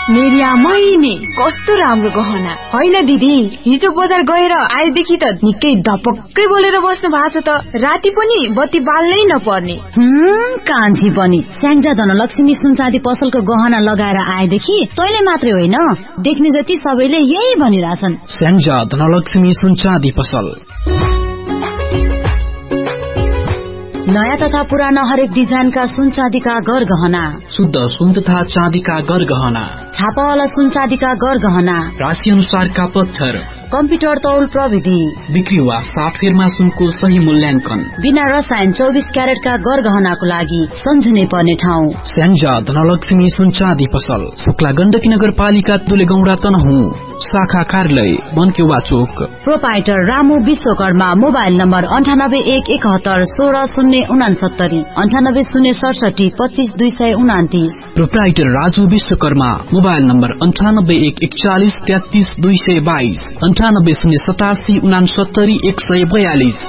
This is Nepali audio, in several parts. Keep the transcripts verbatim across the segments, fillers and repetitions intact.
मेरिया महिने कस्तो राम्रो गहना होइन दिदी। हिजो बजार गएर आएदेखि त निकै धपक्कै बोलेर बस्नु भएको छ त। राति पनि बत्ती बाल्नै नपर्ने। हम्म कान्छी पनि स्याङ्जा धनलक्ष्मी सुनचाँदी पसलको गहना लगाएर आएदेखि तैले मात्रै होइन देख्ने जति सबैले यही भनिरहेछन्। स्याङ्जा धनलक्ष्मी सुनचाँदी पसल। नयाँ तथा पुराना हरेक डिजाइनका सुन चाँदीका गरगहना, शुद्ध सुन तथा चाँदीका गरगहना, छापावाला सुन चाँदीका गरगहना, राशि अनुसारका पत्थर, कम्प्युटर तौल प्रविधि, बिक्री वा साटफेरमा सुनको सही मूल्याङ्कन, बिना रसायन चौबिस क्यारेटका गरगहनाको लागि सम्झनै पर्ने ठाउँ स्याङ्जा धनलक्ष्मी सुन चाँदी पसल, शुक्ला गण्डकी नगरपालिका तुलेगौडा तनहुँ, शाखा कार्यालय बनकेवा चोक। Proprietor Ramu Vishwakarma. Mobile number अन्ठानब्बे एक एकहत्तर सोह्र शून्य उनासत्तरी अन्ठानब्बे शून्य सडसठी पच्चीस दुई सय उनातिस। Proprietor Raju Vishwakarma. Mobile number अन्ठानब्बे एक एकचालिस तेत्तीस दुई सय बाइस अन्ठानब्बे शून्य सतासी उनासत्तरी एक सय बयालिस।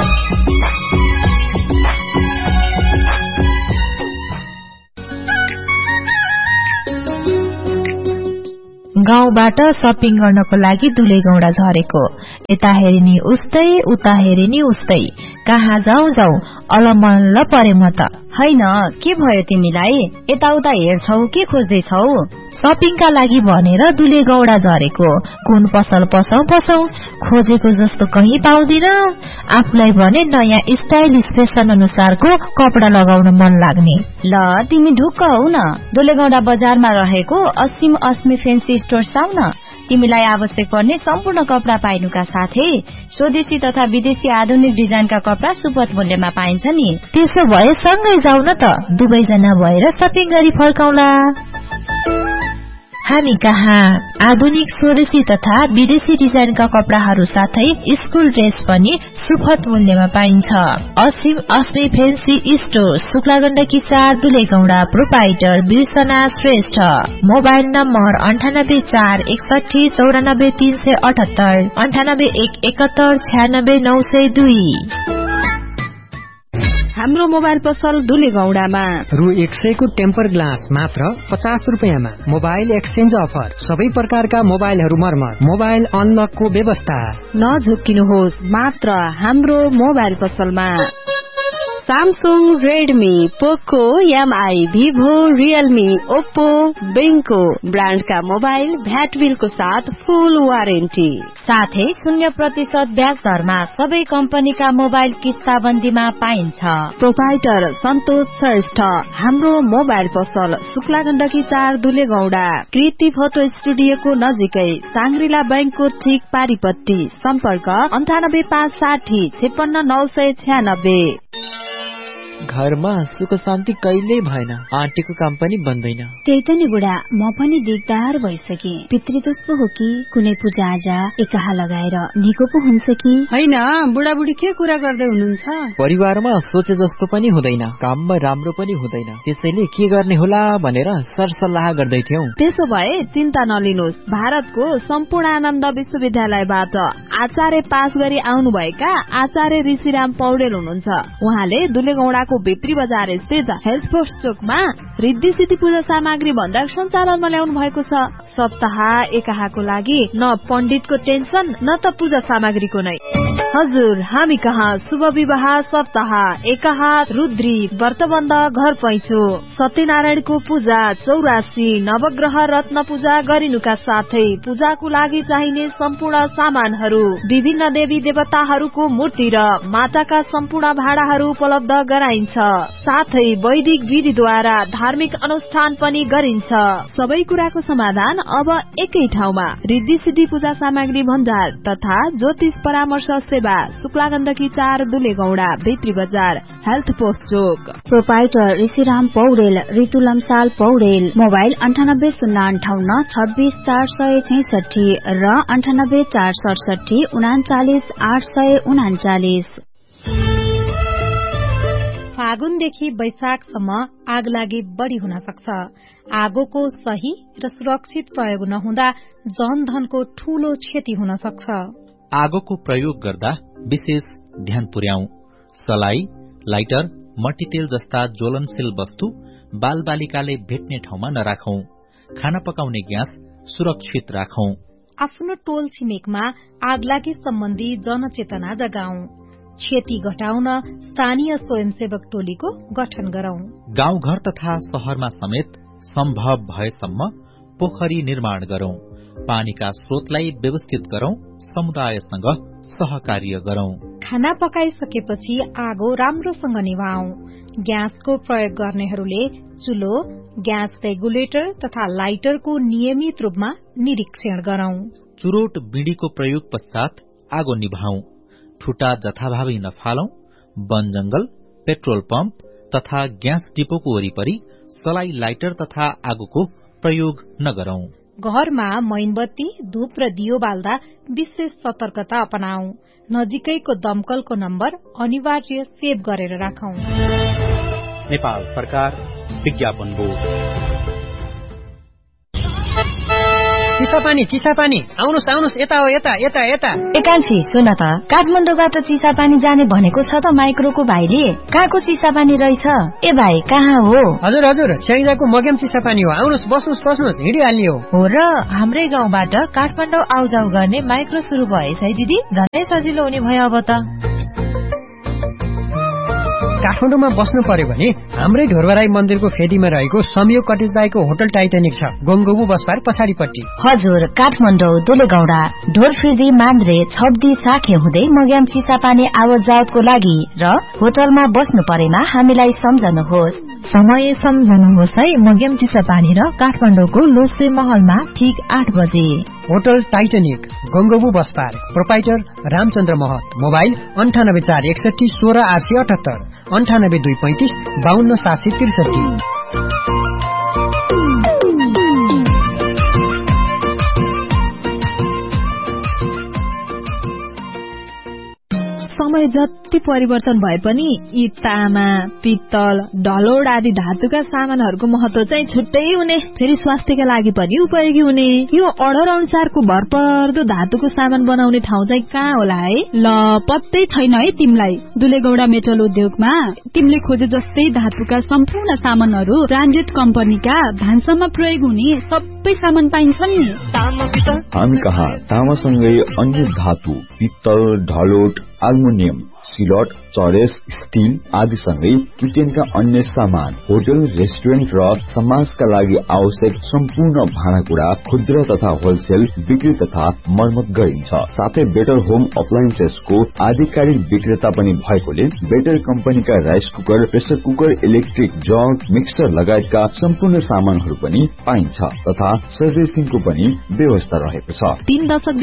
गाउँबाट सपिङ गर्नको लागि दुलेगौडा झरेको। यता हेरिनी उस्तै उता हेरिनी उस्तै, कहाँ जाउँ जाउँ अलमल्ल परे म त। हैन के भयो तिमीलाई? यताउता हेर्छौ के खोज्दैछौ? सपिङका लागि भनेर दुलेगौडा झरेको। कुन पसल पसौ पसौ खोजेको जस्तो कहीँ पाउँदिन। आफूलाई भने नयाँ स्टाइलिश फेसन अनुसारको कपडा लगाउन मन लाग्ने। ल तिमी ढुक्क हौ न, दुलेगौडा बजारमा रहेको असीम अस्मी फेन्सी स्टोर आउ न। तिमीलाई आवश्यक पर्ने सम्पूर्ण कपडा पाइनुका साथै स्वदेशी तथा विदेशी आधुनिक डिजाइनका कपडा सुपथ मूल्यमा पाइन्छ नि। त्यसो भए सँगै जाऊ न त, दुवैजना भएर सपिङ गरी फर्काउला। हामी कहाँ आधुनिक स्वदेशी तथा विदेशी डिजाइनका कपडाहरू साथै स्कुल ड्रेस पनि सुपथ मूल्यमा पाइन्छ। असीम अस्मी फेन्सी स्टोर, शुक्ला गण्डकी चार दुलेगौडा। प्रोपाइटर बिर्सना श्रेष्ठ। मोबाइल नम्बर अन्ठानब्बे चार एकसठी चौरानब्बे तीन सय अठहत्तर अन्ठानब्बे एक एकहत्तर छ्यानब्बे नौ सय दुई। हाम्रो मोबाइल पसल दुलेगौडामा रु एक सय को टेम्पर ग्लास मात्र पचास रुपियाँमा। मोबाइल एक्सचेन्ज अफर, सबै प्रकारका मोबाइलहरू मर्मत, मोबाइल अनलकको व्यवस्था। नझुक्किनुहोस्, मात्र हाम्रो मोबाइल पसलमा सैमसंग, रेडमी, पोको, एमआई, भिभो, रियलमी, ओप्पो, बेंको ब्रांड का मोबाइल भ्याट बिलको साथ फुल वारेन्टी, साथै शून्य प्रतिशत ब्याज दरमा सबै कम्पनीका मोबाइल किस्ताबन्दीमा पाइन्छ। प्रोपाइटर सन्तोष श्रेष्ठ। हाम्रो मोबाइल पसल शुक्ला गण्डकी चार दुलेगौडा, कृति फोटो स्टुडियोको नजिकै, सांग्रिला बैंकको ठीक पारिपट्टि। सम्पर्क अन्ठानब्बे पाँच साठी छेपन्न नौ सय छ्यानब्बे। घरमा सुख शान्ति कहिल्यै भएन, आन्टीको काम पनि बन्दैन। त्यही त नि बुढा, म पनि दिगदार भइसके। पितृदोष पो हो कि कुनै पूजा आजा एकाहा लगाएर निको पो हुन्छ कि हैन? बुढाबुढी के कुरा गर्दै हुनुहुन्छ? परिवारमा सोचे जस्तो पनि हुँदैन, काममा राम्रो पनि हुँदैन, त्यसैले के गर्ने होला भनेर सरसल्लाह गर्दै थियौं। त्यसो भए चिन्ता नलिनुहोस्, भारतको सम्पूर्णानन्द विश्वविद्यालयबाट आचार्य पास गरी आउनुभएका आचार्य ऋषिराम पौडेल हुनुहुन्छ। उहाँले दुलेगौडाको भित्री बजार स्थित हेल्थ पोस्ट चोकमा रिद्धि सिद्धि पूजा सामग्री भण्डार सञ्चालनमा ल्याउनु भएको छ। सप्ताह एकाहाको लागि न पण्डितको टेन्सन न त पूजा सामग्रीको नै। हजुर, हामी कहाँ शुभ विवाह, सप्ताह एकाहा, रुद्री, व्रतबन्ध, घर पैँचो, सत्यनारायणको पूजा, चौरासी, नवग्रह रत्न पूजा गरिनुका साथै पूजाको लागि चाहिने सम्पूर्ण सामानहरू, विभिन्न देवी देवताहरूको मूर्ति र माताका सम्पूर्ण भाडाहरू उपलब्ध गराइन्छ। साथै वैदिक विधिद्वारा धार्मिक अनुष्ठान पनि गरिन्छ। सबै कुराको समाधान अब एकै ठाउँमा, रिद्धि सिद्धि पूजा सामग्री भण्डार तथा ज्योतिष परामर्श सेवा, शुक्ला गण्डकी चार दुलेगौडा, भित्री बजार, हेल्थ पोस्ट चोक। प्रोपाइटर ऋषिराम पौडेल, ऋतु लम्साल पौडेल। मोबाइल अन्ठानब्बे शून्य अन्ठाउन्न छब्बीस चार सय छैसठी र अन्ठानब्बे चार सडसठी उनाचालिस आठ सय उनाचालिस। फागुनदेखि वैशाखसम्म आग लागि बढ़ी हुन सक्छ। आगोको सही र सुरक्षित प्रयोग नहुँदा जनधनको ठूलो क्षति हुन सक्छ। आगोको प्रयोग गर्दा विशेष ध्यान पुर्याऊ। सलाई, लाइटर, मट्टीतेल जस्ता ज्वलनशील वस्तु बालबालिकाले भेट्ने ठाउँमा नराखौं। खाना पकाउने ग्यास सुरक्षित राखौं। आफ्नो टोल छिमेकमा आगलागी सम्बन्धी जनचेतना जगाऊ। क्षति घटाउन स्थानीय स्वयंसेवक टोलीको गठन गरौं। गाउँघर तथा शहरमा समेत सम्भव भएसम्म पोखरी निर्माण गरौं। पानीका स्रोतलाई व्यवस्थित गरौं। समुदायसँग सहकार्य गरौं। खाना पकाइसकेपछि आगो राम्रोसँग निभाऊ। ग्यासको प्रयोग गर्नेहरूले चुलो, ग्यास रेगुलेटर तथा लाइटरको नियमित रूपमा निरीक्षण गरौं। चुरोट बीडीको प्रयोग पश्चात आगो निभाऊ। ठुटा जथाभावी नफालौं। वन जंगल, पेट्रोल पम्प तथा ग्यास डिपोको वरिपरि सलाई लाइटर तथा आगोको प्रयोग नगरौं। घरमा मैनबत्ती, धूप र दियो बाल्दा विशेष सतर्कता अपनाऊ। नजिकैको दमकलको नम्बर अनिवार्य सेभ गरेर राखौं। नेपाल सरकार विज्ञापन बोर्ड। चिसापानी चिसापानी आउनुस् आउनुस् यता हो यता यता यता एकान्छी सुन त काठमाडौँबाट चिसापानी जाने भनेको छ त माइक्रोको भाइले। कहाँको चिसापानी रहेछ? ए भाइ कहाँ हो? हजुर हजुर स्याङ्जाको मगेम चिसापानी हो। आउनुस् बस्नुस् बस्नुस् हिँडिहाल्ने हो। हो र हाम्रै गाउँबाट काठमाडौँ आउजाउ गर्ने माइक्रो सुरु भएछ है दिदी। झनै सजिलो हुने भयो अब त। काठमाडौँमा बस्नु पर्यो भने हाम्रै ढोरबराई मन्दिरको फेदीमा रहेको संयोग कटेज बाईको होटल टाइटानिक छ, गोङगोबु बसपार पछाडिपट्टि। हजुर काठमाडौँ दुलेगौडा ढोरफेदी मान्द्रे छब्दी साखे हुँदै मग्याम चिसापानी आवत जावतको लागि र होटलमा बस्नु परेमा हामीलाई सम्झनुहोस्। समय सम्झनुहोस् है। मग्याम चिसापानी र काठमाडौँको लोसे महलमा ठीक आठ बजे। होटल टाइटानिक गंगोबु बसपार, प्रोपाइटर रामचन्द्र महत। मोबाइल अन्ठानब्बे चार एकसठी सोह्र आठ सय अठहत्तर, अन्ठानब्बे दुई पैंतिस बाहन्न सात सय त्रिसठी। समय जति परिवर्तन भए पनि यी तामा, पित्तल, ढलोड आदि धातुका सामानहरूको महत्व चाहिँ छुट्टै हुने, फेरि स्वास्थ्यका लागि पनि उपयोगी हुने। यो अर्डर अनुसारको भरपर्दो धातुको सामान बनाउने ठाउँ चाहिँ कहाँ होला है? ल पत्तै छैन है तिमीलाई। दुलेगौडा मेटल उद्योगमा तिमीले खोजे जस्तै धातुका सम्पूर्ण सामानहरू ब्रान्डेड कम्पनीका भान्सामा प्रयोग हुने सबै सामान पाइन्छन् नि। हामी कहाँ तामासँगै अन्य धातु, पित्तल, ढलोट, एल्युमिनियम, सिलट, चरेस, स्टील आदि सँगै किचनका अन्य सामान, होटल, रेस्टुरेन्ट र समाजका लागि आवश्यक सम्पूर्ण भाँडाकुँडा खुद्रा तथा होलसेल बिक्री तथा मर्मत गरिन्छ। साथै बेटर होम अप्लायन्सेसको आधिकारिक विक्रेता पनि भएकोले बेटर कम्पनीका rice cooker, pressure cooker, electric jug, mixer लगायतका सम्पूर्ण सामानहरू पनि पाइन्छ तथा सर्भिसिङको पनि व्यवस्था रहेको छ। तीन दशक